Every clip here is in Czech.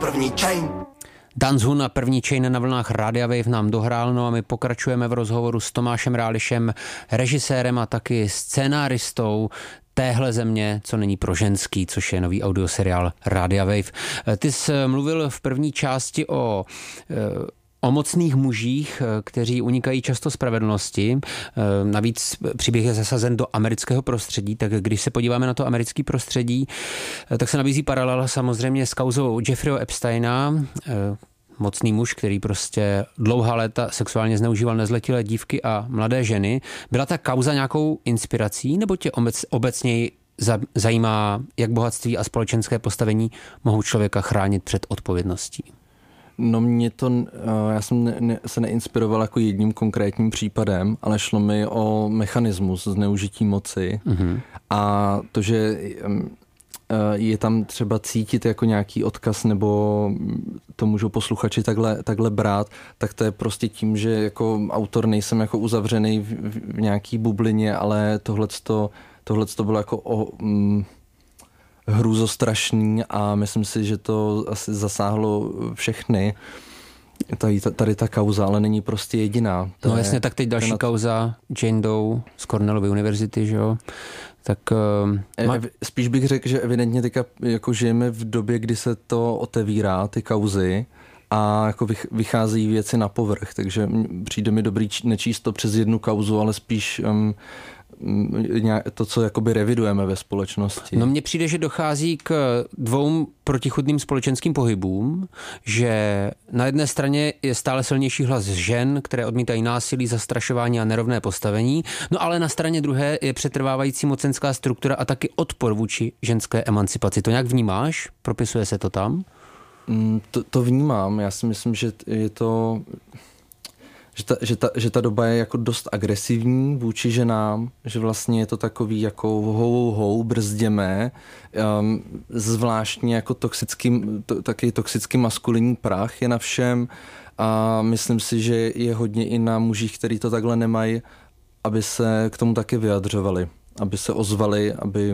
první chain. Dan Zhun a první chain na vlnách Rádia Wave nám dohrál, no a my pokračujeme v rozhovoru s Tomášem Rálišem, režisérem a taky scénáristou téhle země, co není pro ženský, což je nový audioseriál Rádia Wave. Ty jsi mluvil v první části o mocných mužích, kteří unikají často spravedlnosti. Navíc příběh je zasazen do amerického prostředí, tak když se podíváme na to americké prostředí, tak se nabízí paralela samozřejmě s kauzou Jeffreyho Epsteina, mocný muž, který prostě dlouhá léta sexuálně zneužíval nezletilé dívky a mladé ženy. Byla ta kauza nějakou inspirací, nebo tě obecněji zajímá, jak bohatství a společenské postavení mohou člověka chránit před odpovědností? No já jsem se neinspiroval jako jedním konkrétním případem, ale šlo mi o mechanismus zneužití moci a to, že je tam třeba cítit jako nějaký odkaz, nebo to můžou posluchači takhle brát, tak to je prostě tím, že jako autor nejsem jako uzavřený v nějaký bublině, ale tohleto bylo jako hrůzostrašný a myslím si, že to asi zasáhlo všechny. Tady ta kauza, ale není prostě jediná. No jasně, tak teď další kauza Jane Doe z Cornellovy univerzity, že jo? Tak, spíš bych řekl, že evidentně teďka jako žijeme v době, kdy se to otevírá, ty kauzy, a jako vycházejí věci na povrch, takže přijde mi dobrý nečíst to přes jednu kauzu, ale spíš to, co jakoby revidujeme ve společnosti. No mně přijde, že dochází k dvou protichůdným společenským pohybům, že na jedné straně je stále silnější hlas žen, které odmítají násilí, zastrašování a nerovné postavení, no ale na straně druhé je přetrvávající mocenská struktura a taky odpor vůči ženské emancipaci. To nějak vnímáš? Propisuje se to tam? To vnímám. Já si myslím, že je to... Že ta doba je jako dost agresivní vůči ženám, že vlastně je to takový jako hou, brzděme, zvláštně jako taky toxický maskulinní prach je na všem a myslím si, že je hodně i na mužích, kteří to takhle nemají, aby se k tomu taky vyjadřovali, aby se ozvali,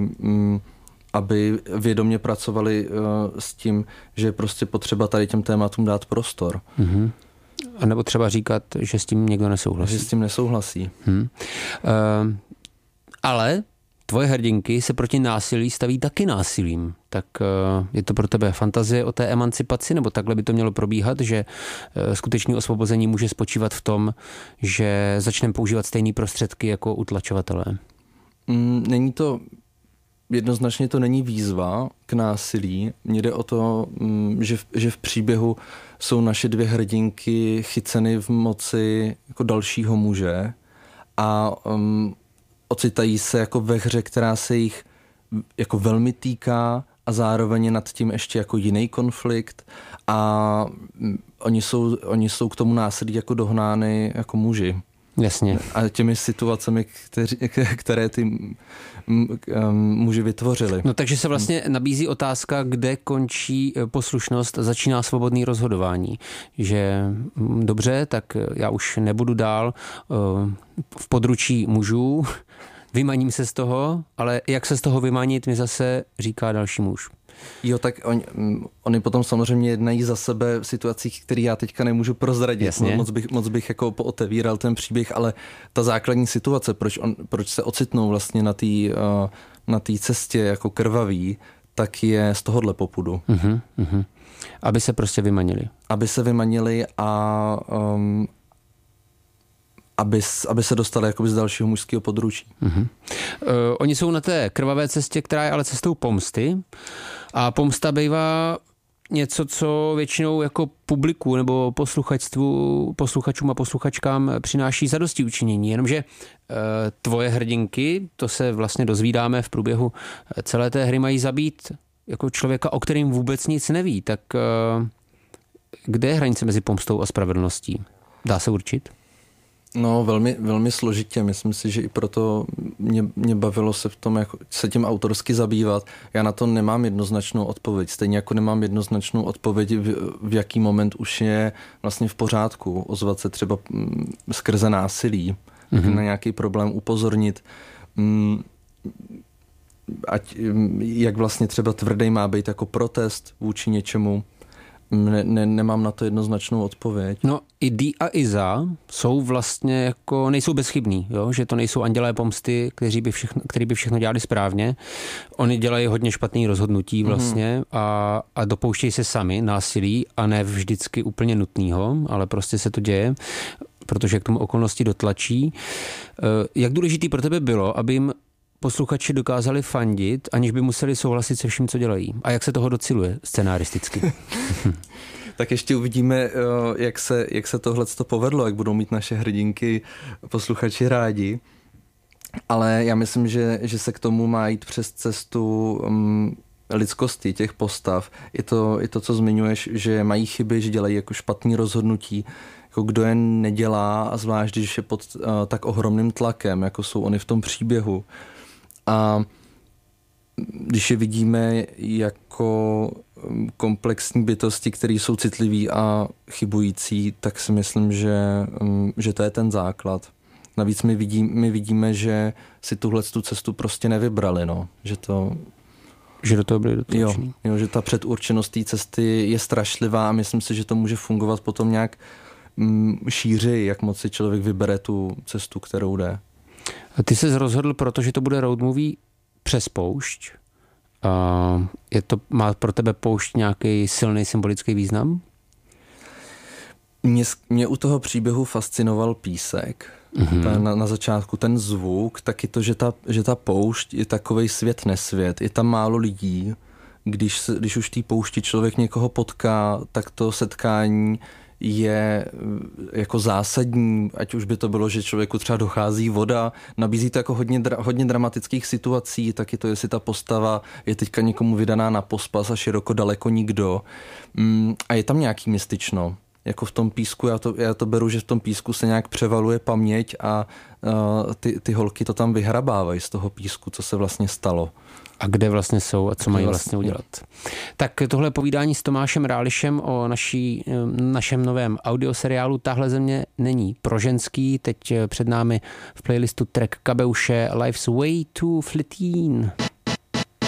aby vědomě pracovali s tím, že je prostě potřeba tady těm tématům dát prostor. Mm-hmm. A nebo třeba říkat, že s tím někdo nesouhlasí. Že s tím nesouhlasí. Ale tvoje hrdinky se proti násilí staví taky násilím. Tak je to pro tebe fantazie o té emancipaci, nebo takhle by to mělo probíhat, že skutečné osvobození může spočívat v tom, že začneme používat stejné prostředky jako utlačovatelé? Není to... Jednoznačně to není výzva k násilí. Mně jde o to, že v příběhu jsou naše dvě hrdinky chyceny v moci jako dalšího muže a ocitají se jako ve hře, která se jich jako velmi týká a zároveň je nad tím ještě jako jiný konflikt a oni jsou k tomu násilí jako dohnány jako muži. Jasně. A těmi situacemi, které ty muži vytvořili. No takže se vlastně nabízí otázka, kde končí poslušnost a začíná svobodný rozhodování. Že dobře, tak já už nebudu dál v područí mužů, vymaním se z toho, ale jak se z toho vymanit, mi zase říká další muž. Jo, tak oni potom samozřejmě jednají za sebe v situacích, které já teďka nemůžu prozradit. Jasně. Moc bych jako pootevíral ten příběh, ale ta základní situace, proč se ocitnou vlastně na té cestě jako krvavý, tak je z tohohle popudu. Aby se prostě vymanili. Aby se vymanili a aby se dostali jakoby z dalšího mužského područí. Oni jsou na té krvavé cestě, která je ale cestou pomsty. A pomsta bývá něco, co většinou jako publiku nebo posluchačům a posluchačkám přináší zadosti učinění. Jenomže tvoje hrdinky, to se vlastně dozvídáme v průběhu celé té hry, mají zabít jako člověka, o kterým vůbec nic neví. Tak kde je hranice mezi pomstou a spravedlností? Dá se určit? No, velmi, velmi složitě. Myslím si, že i proto mě bavilo se v tom, jako se tím autorsky zabývat. Já na to nemám jednoznačnou odpověď. Stejně jako nemám jednoznačnou odpověď, v jaký moment už je vlastně v pořádku ozvat se třeba skrze násilí, na nějaký problém upozornit. Jak vlastně třeba tvrdý má být jako protest vůči něčemu. Nemám na to jednoznačnou odpověď. No i Dee a Iza jsou vlastně jako, nejsou bezchybný, jo? Že to nejsou andělé pomsty, kteří by všechno dělali správně. Oni dělají hodně špatný rozhodnutí vlastně a dopouštějí se sami násilí a ne vždycky úplně nutného, ale prostě se to děje, protože k tomu okolnosti dotlačí. Jak důležitý pro tebe bylo, aby jim posluchači dokázali fandit, aniž by museli souhlasit se vším, co dělají? A jak se toho dociluje scenaristicky? Tak ještě uvidíme, jak se tohleto povedlo, jak budou mít naše hrdinky posluchači rádi. Ale já myslím, že se k tomu má jít přes cestu lidskosti těch postav. Je to, co zmiňuješ, že mají chyby, že dělají jako špatný rozhodnutí, jako kdo je nedělá, a zvlášť, když je pod tak ohromným tlakem, jako jsou oni v tom příběhu. A když je vidíme jako komplexní bytosti, které jsou citliví a chybující, tak si myslím, že to je ten základ. Navíc my vidíme, že si tuhletu cestu prostě nevybrali, no. Že do toho byli dotlačení. Jo, že ta předurčenost té cesty je strašlivá a myslím si, že to může fungovat potom nějak šířeji, jak moc si člověk vybere tu cestu, kterou jde. A ty jsi rozhodl, protože to bude road movie přes poušť. Má pro tebe poušť nějaký silný symbolický význam? Mě u toho příběhu fascinoval písek. Na začátku ten zvuk, taky to, že ta poušť je takovej svět nesvět. Je tam málo lidí. Když už v té poušti člověk někoho potká, tak to setkání je jako zásadní, ať už by to bylo, že člověku třeba dochází voda, nabízí to jako hodně dramatických situací, taky to, jestli ta postava je teďka někomu vydaná na pospas a široko daleko nikdo. A je tam nějaký mystično. Jako v tom písku, já to beru, že v tom písku se nějak převaluje paměť a ty holky to tam vyhrabávají z toho písku, co se vlastně stalo. A kde vlastně jsou a co mají vlastně udělat. Tak tohle povídání s Tomášem Rálišem o našem novém audioseriálu Tahle země není pro ženský. Teď před námi v playlistu track Kabeuše Life's Way Too Fleeting.